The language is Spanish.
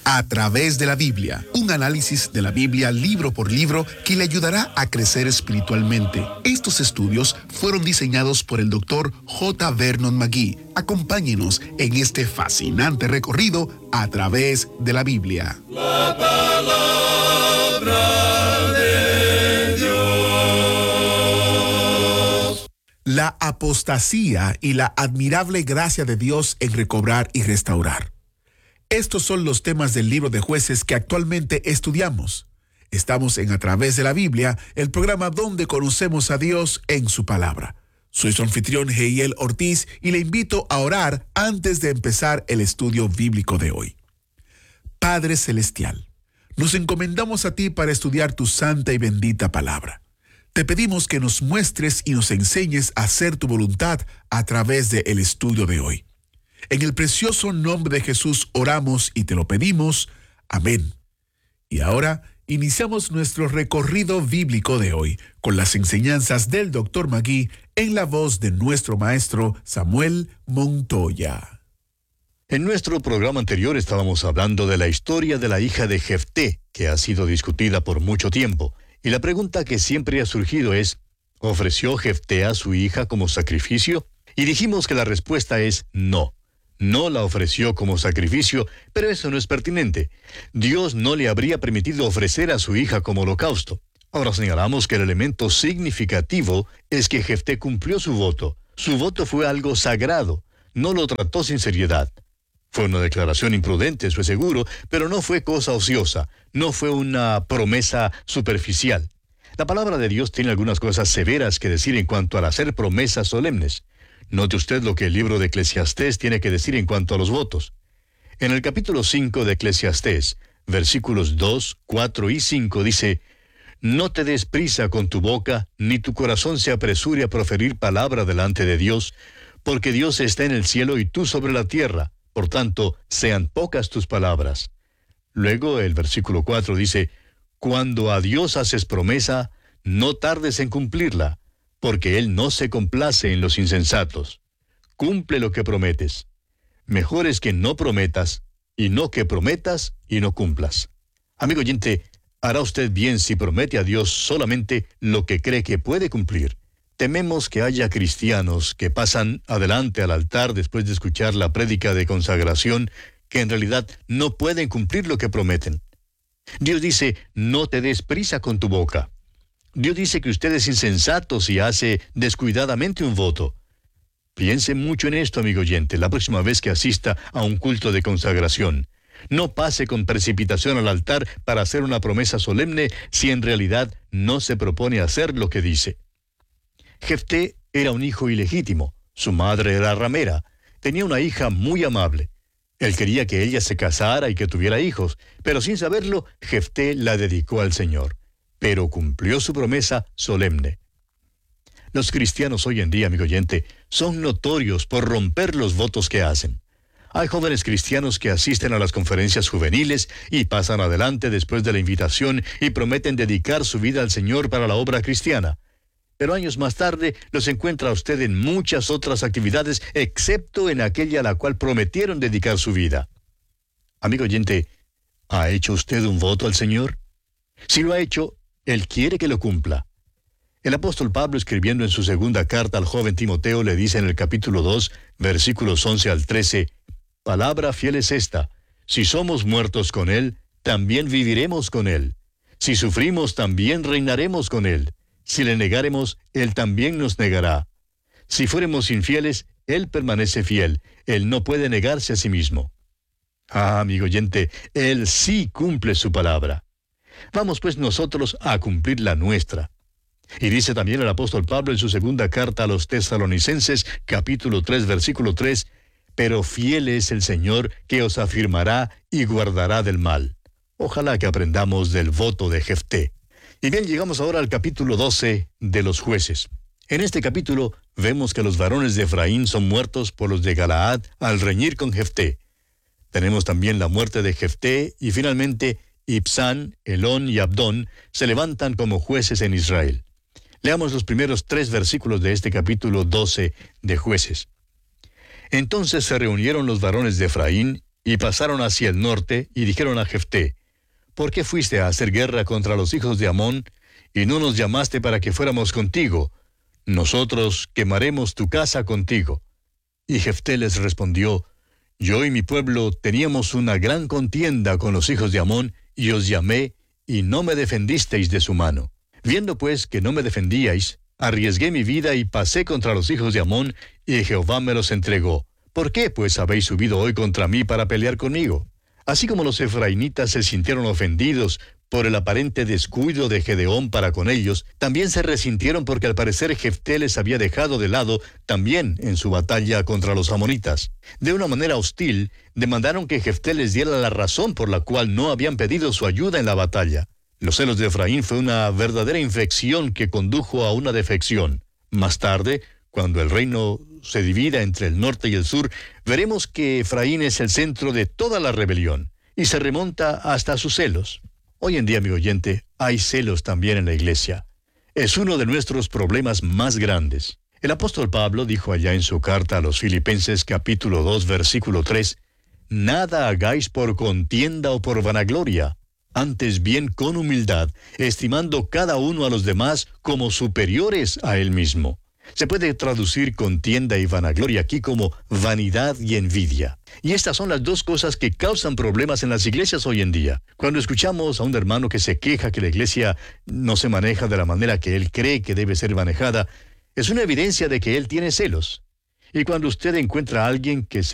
A través de la Biblia, un análisis de la Biblia libro por libro que le ayudará a crecer espiritualmente. Estos estudios fueron diseñados por el Dr. J. Vernon McGee. Acompáñenos en este fascinante recorrido a través de la Biblia. La palabra de Dios. La apostasía y la admirable gracia de Dios en recobrar y restaurar. Estos son los temas del libro de Jueces que actualmente estudiamos. Estamos en A Través de la Biblia, el programa donde conocemos a Dios en su palabra. Soy su anfitrión Heiel Ortiz y le invito a orar antes de empezar el estudio bíblico de hoy. Padre Celestial, nos encomendamos a ti para estudiar tu santa y bendita palabra. Te pedimos que nos muestres y nos enseñes a hacer tu voluntad a través del estudio de hoy. En el precioso nombre de Jesús oramos y te lo pedimos. Amén. Y ahora iniciamos nuestro recorrido bíblico de hoy con las enseñanzas del Dr. McGee en la voz de nuestro maestro Samuel Montoya. En nuestro programa anterior estábamos hablando de la historia de la hija de Jefté, que ha sido discutida por mucho tiempo. Y la pregunta que siempre ha surgido es, ¿ofreció Jefté a su hija como sacrificio? Y dijimos que la respuesta es no. No la ofreció como sacrificio, pero eso no es pertinente. Dios no le habría permitido ofrecer a su hija como holocausto. Ahora señalamos que el elemento significativo es que Jefté cumplió su voto. Su voto fue algo sagrado. No lo trató sin seriedad. Fue una declaración imprudente, eso es seguro, pero no fue cosa ociosa. No fue una promesa superficial. La palabra de Dios tiene algunas cosas severas que decir en cuanto al hacer promesas solemnes. Note usted lo que el libro de Eclesiastés tiene que decir en cuanto a los votos. En el capítulo 5 de Eclesiastés, versículos 2, 4 y 5 dice: «No te des prisa con tu boca, ni tu corazón se apresure a proferir palabra delante de Dios, porque Dios está en el cielo y tú sobre la tierra, por tanto, sean pocas tus palabras». Luego el versículo 4 dice: «Cuando a Dios haces promesa, no tardes en cumplirla, porque Él no se complace en los insensatos. Cumple lo que prometes. Mejor es que no prometas, y no que prometas y no cumplas». Amigo oyente, hará usted bien si promete a Dios solamente lo que cree que puede cumplir. Tememos que haya cristianos que pasan adelante al altar después de escuchar la prédica de consagración, que en realidad no pueden cumplir lo que prometen. Dios dice, no te des prisa con tu boca. Dios dice que usted es insensato si hace descuidadamente un voto. Piense mucho en esto, amigo oyente, la próxima vez que asista a un culto de consagración. No pase con precipitación al altar para hacer una promesa solemne si en realidad no se propone hacer lo que dice. Jefté era un hijo ilegítimo. Su madre era ramera. Tenía una hija muy amable. Él quería que ella se casara y que tuviera hijos, pero sin saberlo, Jefté la dedicó al Señor. Pero cumplió su promesa solemne. Los cristianos hoy en día, amigo oyente, son notorios por romper los votos que hacen. Hay jóvenes cristianos que asisten a las conferencias juveniles y pasan adelante después de la invitación y prometen dedicar su vida al Señor para la obra cristiana. Pero años más tarde los encuentra usted en muchas otras actividades, excepto en aquella a la cual prometieron dedicar su vida. Amigo oyente, ¿ha hecho usted un voto al Señor? Si lo ha hecho, Él quiere que lo cumpla. El apóstol Pablo, escribiendo en su segunda carta al joven Timoteo, le dice en el capítulo 2, versículos 11 al 13, «Palabra fiel es esta: si somos muertos con Él, también viviremos con Él. Si sufrimos, también reinaremos con Él. Si le negáremos, Él también nos negará. Si fuéremos infieles, Él permanece fiel. Él no puede negarse a sí mismo». Ah, amigo oyente, Él sí cumple su palabra. Vamos pues nosotros a cumplir la nuestra. Y dice también el apóstol Pablo en su segunda carta a los Tesalonicenses, capítulo 3, versículo 3, «Pero fiel es el Señor, que os afirmará y guardará del mal». Ojalá que aprendamos del voto de Jefté. Y bien, llegamos ahora al capítulo 12 de los Jueces. En este capítulo vemos que los varones de Efraín son muertos por los de Galaad al reñir con Jefté. Tenemos también la muerte de Jefté y finalmente Ibsán, Elón y Abdón se levantan como jueces en Israel. Leamos los primeros 3 versículos de este capítulo 12 de Jueces. Entonces se reunieron los varones de Efraín y pasaron hacia el norte y dijeron a Jefté: ¿Por qué fuiste a hacer guerra contra los hijos de Amón y no nos llamaste para que fuéramos contigo? Nosotros quemaremos tu casa contigo. Y Jefté les respondió: Yo y mi pueblo teníamos una gran contienda con los hijos de Amón, y os llamé, y no me defendisteis de su mano. Viendo pues que no me defendíais, arriesgué mi vida y pasé contra los hijos de Amón, y Jehová me los entregó. ¿Por qué pues habéis subido hoy contra mí para pelear conmigo? Así como los efraínitas se sintieron ofendidos por el aparente descuido de Gedeón para con ellos, también se resintieron porque al parecer Jefté les había dejado de lado también en su batalla contra los amonitas. De una manera hostil, demandaron que Jefté les diera la razón por la cual no habían pedido su ayuda en la batalla. Los celos de Efraín fue una verdadera infección que condujo a una defección. Más tarde, cuando el reino se divida entre el norte y el sur, veremos que Efraín es el centro de toda la rebelión, y se remonta hasta sus celos. Hoy en día, amigo oyente, hay celos también en la iglesia. Es uno de nuestros problemas más grandes. El apóstol Pablo dijo allá en su carta a los Filipenses capítulo 2, versículo 3, «Nada hagáis por contienda o por vanagloria, antes bien con humildad, estimando cada uno a los demás como superiores a él mismo». Se puede traducir contienda y vanagloria aquí como vanidad y envidia. Y estas son las dos cosas que causan problemas en las iglesias hoy en día. Cuando escuchamos a un hermano que se queja que la iglesia no se maneja de la manera que él cree que debe ser manejada, es una evidencia de que él tiene celos. Y cuando usted encuentra a alguien que se